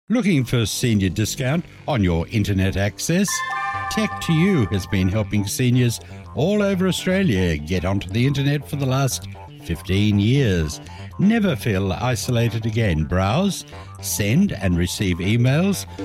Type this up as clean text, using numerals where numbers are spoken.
Looking for senior discount on your internet access? Tech2U has been helping seniors all over Australia get onto the internet for the last 15 years. Never feel isolated again. Browse, send and receive emails